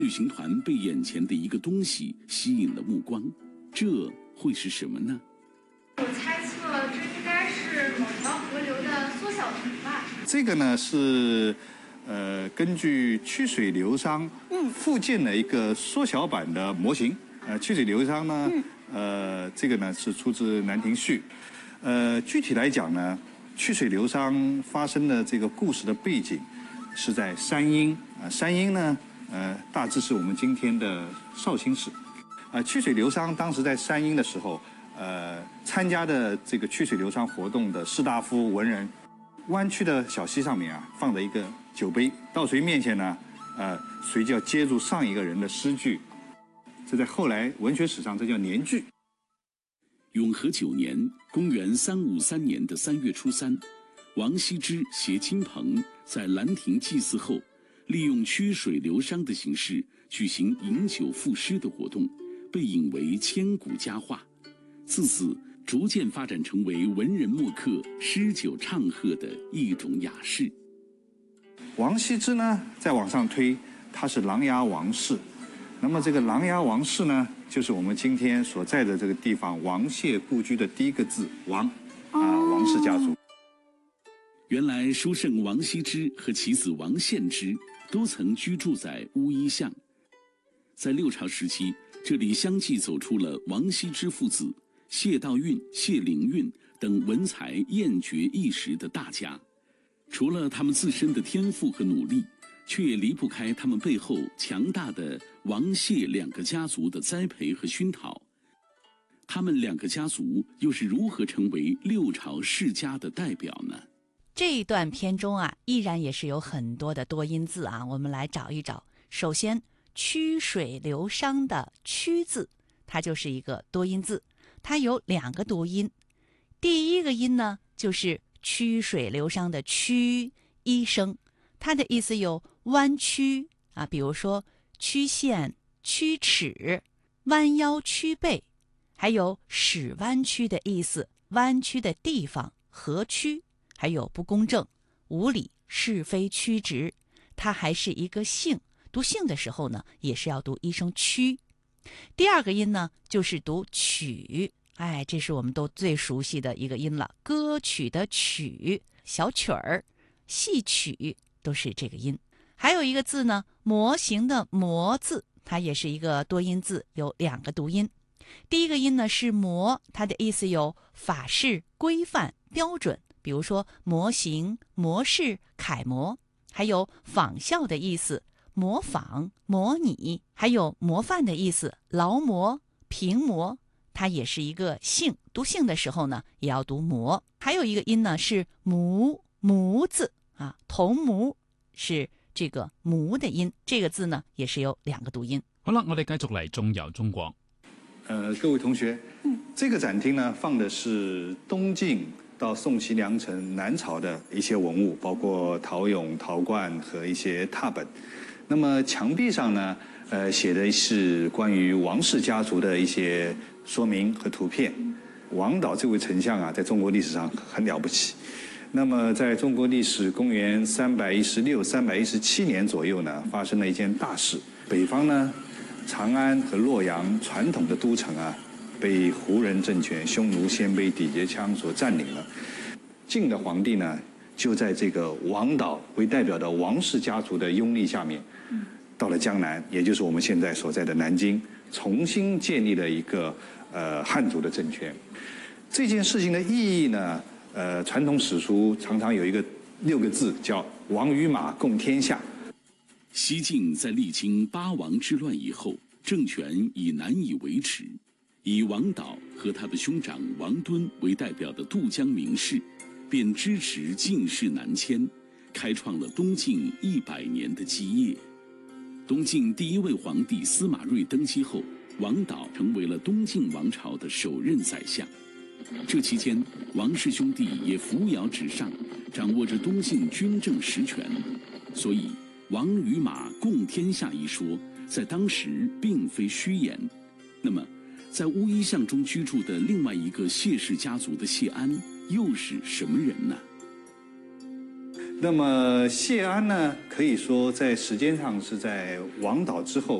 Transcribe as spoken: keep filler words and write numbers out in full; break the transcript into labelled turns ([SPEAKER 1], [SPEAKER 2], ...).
[SPEAKER 1] 旅行团被眼前的一个东西吸引了目光，这会是什么呢？
[SPEAKER 2] 我猜测这应该是某条河流的缩小图吧。
[SPEAKER 3] 这个呢是，呃，根据曲水流觞附件的一个缩小版的模型。呃，曲水流觞呢，呃，这个呢是出自《兰亭序》。呃，具体来讲呢，曲水流觞发生的这个故事的背景是在山阴啊、呃，山阴呢。呃，大致是我们今天的绍兴市，呃，曲水流觞当时在山阴的时候，呃，参加的这个曲水流觞活动的士大夫文人，弯曲的小溪上面啊，放着一个酒杯，到谁面前呢？呃，谁就要接住上一个人的诗句，这在后来文学史上这叫年句。
[SPEAKER 1] 永和九年，公元三五三年的三月初三，王羲之携亲朋在兰亭祭祀后。利用曲水流觞的形式举行饮酒赋诗的活动，被引为千古佳话。自此，逐渐发展成为文人墨客诗酒唱和的一种雅事。
[SPEAKER 3] 王羲之呢，再往上推，他是琅琊王氏。那么这个琅琊王氏呢，就是我们今天所在的这个地方王谢故居的第一个字王，啊，王氏家族。
[SPEAKER 1] 原来书圣王羲之和其子王献之都曾居住在乌衣巷。在六朝时期，这里相继走出了王羲之父子、谢道韫、谢灵运等文才艳绝一时的大家。除了他们自身的天赋和努力，却也离不开他们背后强大的王谢两个家族的栽培和熏陶。他们两个家族又是如何成为六朝世家的代表呢？
[SPEAKER 4] 这一段篇中啊，依然也是有很多的多音字啊，我们来找一找。首先，曲水流觞的曲字，它就是一个多音字，它有两个读音。第一个音呢，就是曲水流觞的曲一声，它的意思有弯曲啊，比如说曲线、曲尺、弯腰、曲背，还有使弯曲的意思，弯曲的地方合曲。还有不公正、无理、是非曲直，它还是一个姓。读姓的时候呢，也是要读一声曲。第二个音呢，就是读曲，哎，这是我们都最熟悉的一个音了。歌曲的曲，小曲儿、戏曲都是这个音。还有一个字呢，模型的模字，它也是一个多音字，有两个读音。第一个音呢是模，它的意思有法式、规范、标准。比如说模型、模式、楷模，还有仿效的意思，模仿、模拟，还有模范的意思，劳模、平模，它也是一个姓，读姓的时候呢，也要读模。还有一个音呢是母，母字啊，同母是这个母的音，这个字呢也是有两个读音。
[SPEAKER 5] 好了，我哋繼續嚟中遊中國。
[SPEAKER 3] 呃，各位同學，嗯，這個展廳呢放的是東晉到宋齐梁陳南朝的一些文物，包括陶俑、陶罐和一些拓本。那麼牆壁上呢，呃，寫的是關於王氏家族的一些說明和圖片。王導這位丞相啊，在中國歷史上很了不起。那麼在中國歷史公元三百一十六、三百一十七年左右呢，發生了一件大事。北方呢，長安和洛陽傳統的都城啊，被胡人政權匈奴鮮卑氐節羌所佔領了。晉的皇帝呢，就在這個王導為代表的王氏家族的擁立下面，到了江南，也就是我們現在所在的南京，重新建立了一個呃漢族的政權。這件事情的意義呢，呃，傳統史書常常有一個六個字，叫王與馬共天下。
[SPEAKER 1] 西晉在歷經八王之亂以後，政權已難以維持。以王導和他的兄長王敦為代表的渡江名士，便支持晉室南遷，開創了東晉一百年的基業。東晉第一位皇帝司馬睿登基後，王導成為了東晉王朝的首任宰相。這期間，王氏兄弟也扶搖直上，掌握着東晉軍政實權。所以，王與馬共天下一說，在當時並非虛言。那麼，在烏衣巷中居住的另外一個謝氏家族的謝安，又是什麼人呢？
[SPEAKER 3] 那么谢安呢，可以说在时间上是在王导之后